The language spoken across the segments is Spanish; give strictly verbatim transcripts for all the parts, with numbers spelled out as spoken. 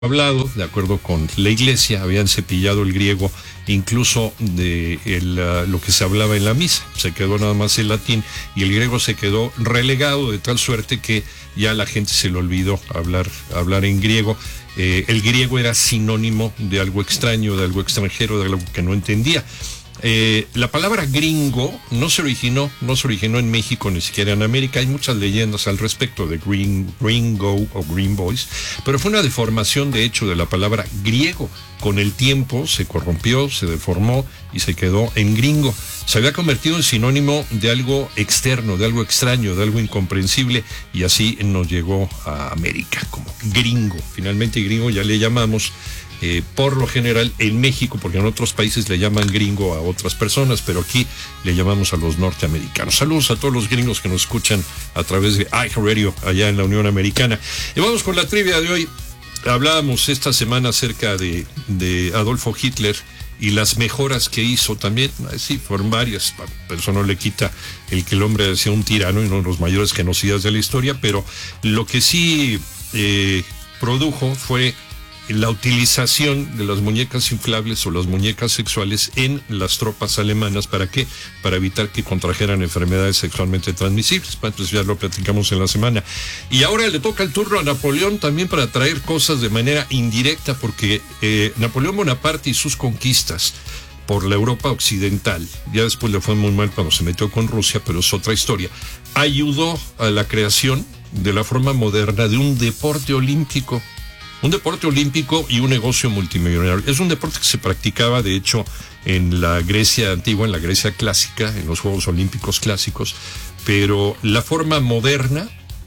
hablado, de acuerdo con la iglesia, habían cepillado el griego incluso de el, uh, lo que se hablaba en la misa. Se quedó nada más el latín y el griego se quedó relegado de tal suerte que ya la gente se le olvidó hablar, hablar en griego. Eh, el griego era sinónimo de algo extraño, de algo extranjero, de algo que no entendía. Eh, la palabra gringo no se originó, no se originó en México ni siquiera en América. Hay muchas leyendas al respecto de green, gringo o green boys, pero fue una deformación de hecho de la palabra griego. Con el tiempo se corrompió, se deformó y se quedó en gringo. Se había convertido en sinónimo de algo externo, de algo extraño, de algo incomprensible, y así nos llegó a América como gringo. Finalmente gringo ya le llamamos. Eh, por lo general en México, porque en otros países le llaman gringo a otras personas, pero aquí le llamamos a los norteamericanos. Saludos a todos los gringos que nos escuchan a través de iHeartRadio allá en la Unión Americana. Y vamos con la trivia de hoy. Hablábamos esta semana acerca de, de Adolfo Hitler y las mejoras que hizo también. Sí, fueron varias, pero eso no le quita el que el hombre sea un tirano y uno de los mayores genocidas de la historia, pero lo que sí eh, produjo fue la utilización de las muñecas inflables o las muñecas sexuales en las tropas alemanas. ¿Para qué? Para evitar que contrajeran enfermedades sexualmente transmisibles. Pues ya lo platicamos en la semana. Y ahora le toca el turno a Napoleón también para traer cosas de manera indirecta, porque eh, Napoleón Bonaparte y sus conquistas por la Europa occidental, ya después le fue muy mal cuando se metió con Rusia, pero es otra historia, ayudó a la creación de la forma moderna de un deporte olímpico. Un deporte olímpico y un negocio multimillonario. Es un deporte que se practicaba, de hecho, en la Grecia antigua, en la Grecia clásica, en los Juegos Olímpicos clásicos, pero la forma moderna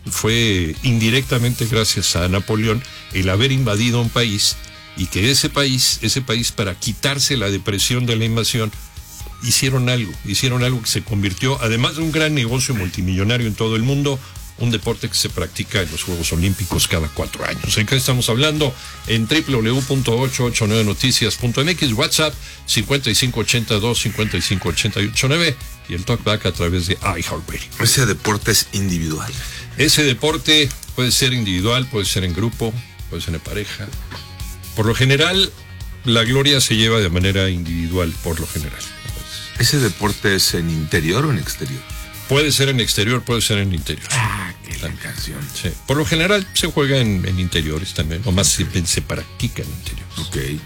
fue indirectamente gracias a Napoleón el haber invadido un país y que ese país, ese país para quitarse la depresión de la invasión, hicieron algo, hicieron algo que se convirtió, además de un gran negocio multimillonario en todo el mundo, un deporte que se practica en los Juegos Olímpicos cada cuatro años. ¿En qué estamos hablando? En doble u doble u doble u punto ocho ocho nueve noticias punto m x, WhatsApp cincuenta y cinco ochenta y dos cincuenta y cinco ochenta y ocho nueve y el talkback a través de iHeartRadio. Ese deporte es individual. Ese deporte puede ser individual, puede ser en grupo, puede ser en pareja. Por lo general, la gloria se lleva de manera individual, por lo general. ¿Ese deporte es en interior o en exterior? Puede ser en exterior, puede ser en interior. Ah, qué la canción. Sí. Por lo general se juega en, en interiores también, o más okay. se, se practica en interiores. Ok.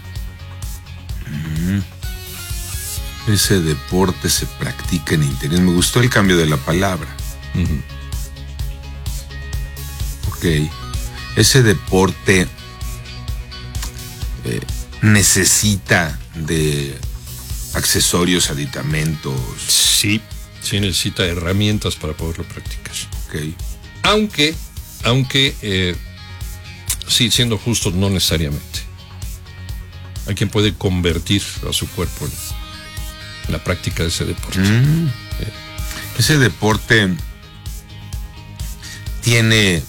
Mm. Ese deporte se practica en interiores. Me gustó el cambio de la palabra. Uh-huh. Ok. Ese deporte eh, necesita de accesorios, aditamentos. Sí. Sí, necesita herramientas para poderlo practicar. Okay. Aunque, aunque, eh, sí, siendo justos, no necesariamente. Hay quien puede convertir a su cuerpo en la práctica de ese deporte. Mm. Eh. Ese deporte tiene,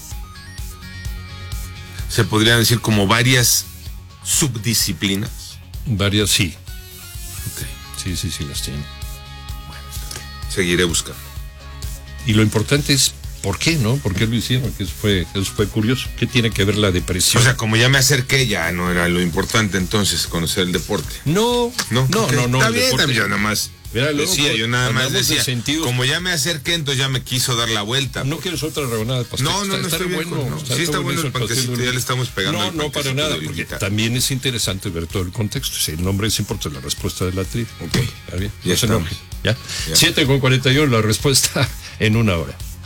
se podría decir, como varias subdisciplinas. Varias, sí. Okay. Sí, sí, sí, las tiene. Seguiré buscando. Y lo importante es, ¿por qué, no? ¿Por qué lo hicieron? Que eso fue, eso fue curioso. ¿Qué tiene que ver la depresión? O sea, como ya me acerqué, ya no era lo importante entonces conocer el deporte. No, no, no, okay. no. no Está bien, también, yo nada más Mira, decía, luego, yo nada más decía, sentido, como ya me acerqué, entonces ya me quiso dar la vuelta. ¿No quieres otra rebanada de pastel? No, no, no, está, estoy está bien bueno. con, no. Está, sí está, está bueno el panquecito, panquecito, ya le estamos pegando. No, no, para nada, porque también es interesante ver todo el contexto. Si el nombre es importante, la respuesta de la trivia. Ok. Está bien. Ya no se enoje. ¿Ya? siete con cuarenta y uno, la respuesta en una hora.